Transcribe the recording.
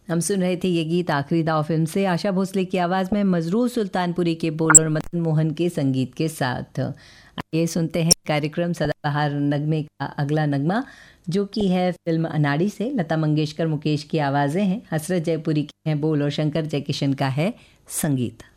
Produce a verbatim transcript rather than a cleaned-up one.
हम सुन रहे थे ये गीत आखिरी दाव फिल्म से, आशा भोसले की आवाज़ में मजरूर सुल्तानपुरी के बोल और मदन मोहन के संगीत के साथ। ये सुनते हैं कार्यक्रम सदाबहार नगमे का अगला नगमा, जो कि है फिल्म अनाड़ी से। लता मंगेशकर मुकेश की आवाज़ें हैं, हसरत जयपुरी की हैं बोल और शंकर जयकिशन का है संगीत।